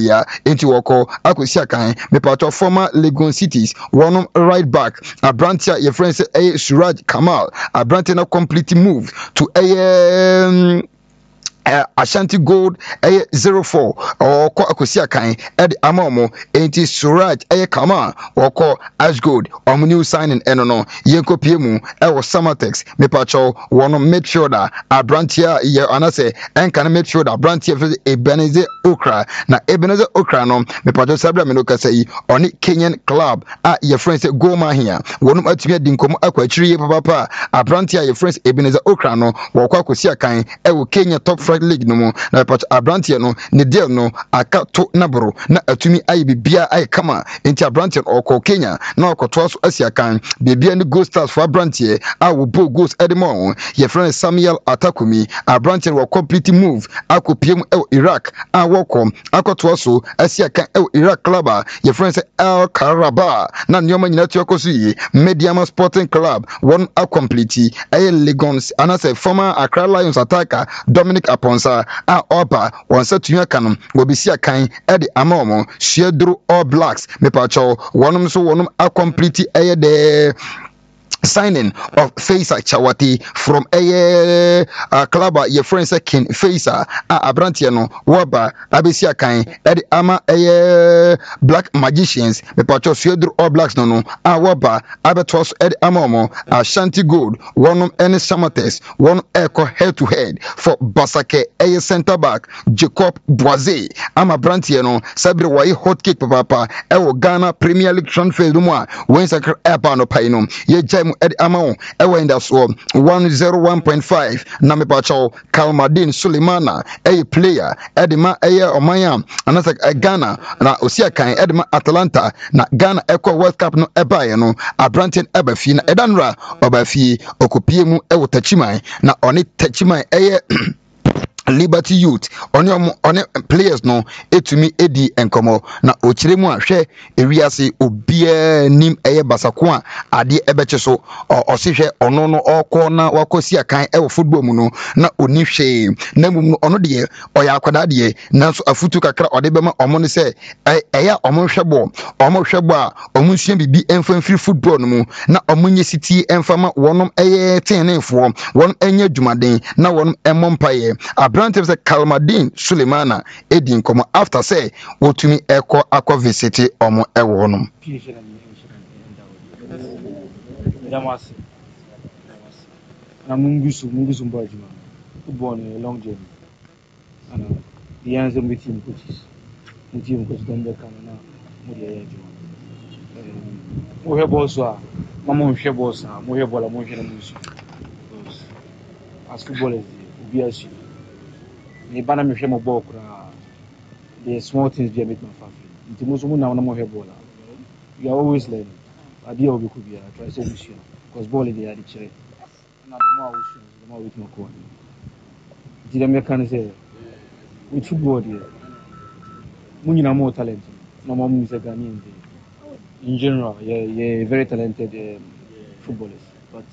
ya enti woko akosi akan me pato former Legon Cities one right back Abrantia your friend say Suraj Kamal Abrantia na complete move to Ashanti Gold 04 or ko akosi akan amaomo enti Suraj Kama or ko Ash Gold new signing no yenko piemu Samatex me pacho one midfielder Abrantia ye anase can make sure that Abrantia Ebenezer Okra na Ebenezer Okra no me pacho sabra me no kasai oni Kenyan club your friends Goma here one atumi dinkomo akwachiri papa Abrantia your friends Ebenezer Okra no wo ko akosi akan Kenya top league no mo na patch Abrantia no ne deal no aka to nabro na atumi ayi bibia ayi kama enti Abrantia oko Kenya na okoto so asia kan bibia ne goal stars for Abrantia wo bo goals edemo your friend Samuel Atakumi Abrantia wo complete move akopiem Iraq woko akoto so asia kan Iraq club your friend El Karaba na nyoma nyina to akoso yi Mediama Sporting Club one complete Legons anase former Accra Lions attacker Dominic Aponsa oba wonsa tuya kanum obisi akan de amaomo Shedru All Blacks me pacho wonum so wonum complete de signing of Faisal Chawati from club your friend King Faisal Abrantia no waba abisi akan ama Black Magicians me pacho Shedru All Blacks no waba abetos amaomo Ashanti Gold one any Samates one echo head to head for Basake center back Jacob Boise ama Abrantia no sabre wai hot cake papa Ghana Premier League transfer no a when sakra eba no pai no ye jam amount in that so 101.5 na me pacho Kalmadin Sulemana player edima omaya anasa Ghana na osia kan edima Atlanta na Ghana World Cup no eba no Abranten ebafi na edanra obafi okopie mu tachiman na oni tachiman Liberty Youth on players no etumi edi enkomo na ochire mu ahwe ewiase obia nim basako a ade ebeche so osihwe ono no okọ na wakosi akan football mu no na oni hwe na mu no ono de oya akwada de nanso afutu kakra ode bema omo no se eya omo hwebo a omo nsua bibi enfamfiri football no mu na omo nye city enfama wonom tenenfo won enye dwumaden na wonom emompaye Abrantes Kalmadin Sulemana Edin komo after say wotumi akọ visit omo ewo no na mungusu mbajima football a long journey and the answer with team coaches dem be kan na mo de ya juma mo he boss a mama hwe boss a mo he bola mo hwe na musu as footballers we are ni bana me hwe mo ball kura the small things dey make my family nti mo so mo na mo hwe bola you are always learning idea obi ku bia try say this year because ball dey adi chire na the more we show the more we can go nti dem kan say with football there mo nyina more talent no more mo say Ghanaian in general yeah very talented footballers but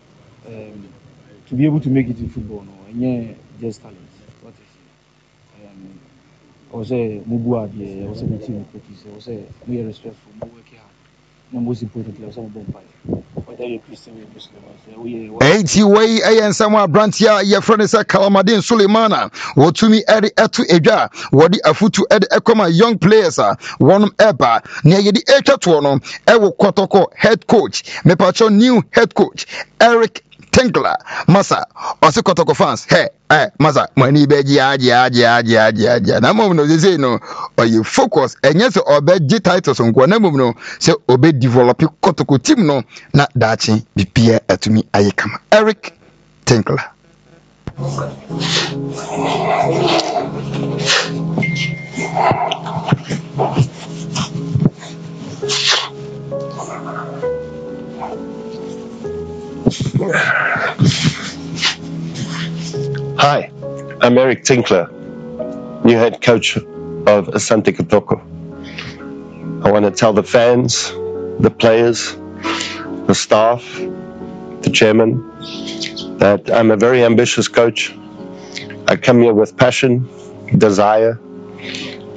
to be able to make it in football no yeah just talent what is I was say mubu adie I was say team coaches I was say we are respectful we work hard no most importantly I was bomb fight whether you Christian or Muslim Enti way ensamo Abrantia ye friend is Kalmadin Sulemana wotumi etu edwa wodi afutu ekoma young players one eba ne ye di etwato no ewo kotoko head coach me pacho new head coach Eric Tinkler Masa Osikotoko fans Masa money beji aja na mom no say no or you focus enye se obeji titles nko na mom no se obe develop Kotoko team no na dachi bipia atumi ayekama Eric Tinkler Hi, I'm Eric Tinkler, new head coach of Asante Kotoko. I want to tell the fans, the players, the staff, the chairman, that I'm a very ambitious coach. I come here with passion, desire,